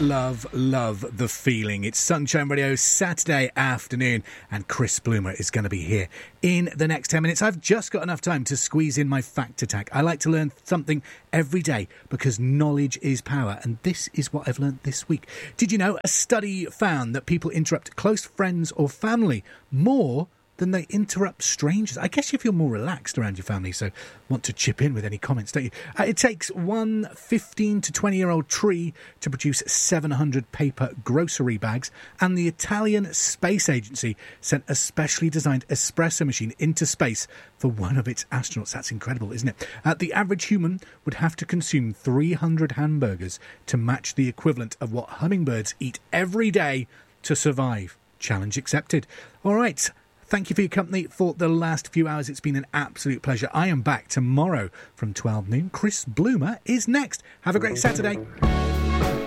love the feeling. It's Sunshine Radio Saturday afternoon, and Chris Bloomer is going to be here in the next 10 minutes. I've just got enough time to squeeze in my fact attack. I like to learn something every day because knowledge is power, and this is what I've learned this week. Did you know a study found that people interrupt close friends or family more than they interrupt strangers? I guess you feel more relaxed around your family, so want to chip in with any comments, don't you? It takes one 15 to 20-year-old tree to produce 700 paper grocery bags, and the Italian Space Agency sent a specially designed espresso machine into space for one of its astronauts. That's incredible, isn't it? The average human would have to consume 300 hamburgers to match the equivalent of what hummingbirds eat every day to survive. Challenge accepted. All right. Thank you for your company for the last few hours. It's been an absolute pleasure. I am back tomorrow from 12 noon. Chris Bloomer is next. Have a great Saturday.